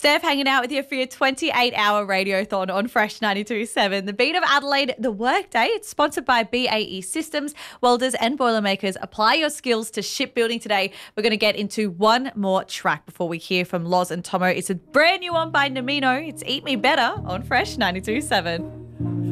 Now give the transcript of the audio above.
Steph hanging out with you for your 28-hour radiothon on Fresh 92.7. The Beat of Adelaide, the Workday. It's sponsored by BAE Systems. Welders and Boilermakers, apply your skills to shipbuilding today. We're going to get into one more track before we hear from Loz and Tomo. It's a brand new one by Namino. It's Eat Me Better on Fresh 92.7.